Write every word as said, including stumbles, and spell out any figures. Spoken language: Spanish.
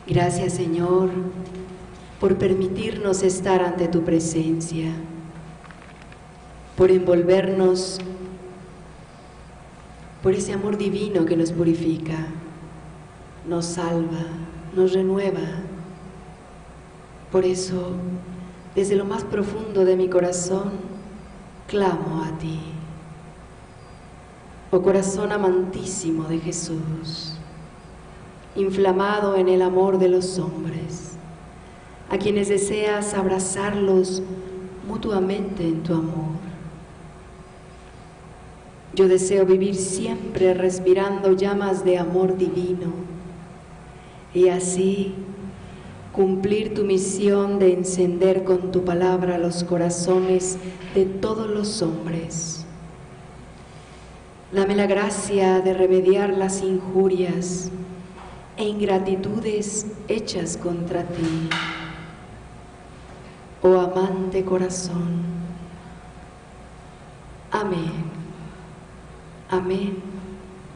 Gracias, Señor, por permitirnos estar ante tu presencia, por envolvernos por ese amor divino que nos purifica, nos salva, nos renueva. Por eso, desde lo más profundo de mi corazón, clamo a ti. Oh corazón amantísimo de Jesús, inflamado en el amor de los hombres, a quienes deseas abrazarlos mutuamente en tu amor. Yo deseo vivir siempre respirando llamas de amor divino y así cumplir tu misión de encender con tu palabra los corazones de todos los hombres. Dame la gracia de remediar las injurias e ingratitudes hechas contra ti, oh amante corazón. Amén. Amén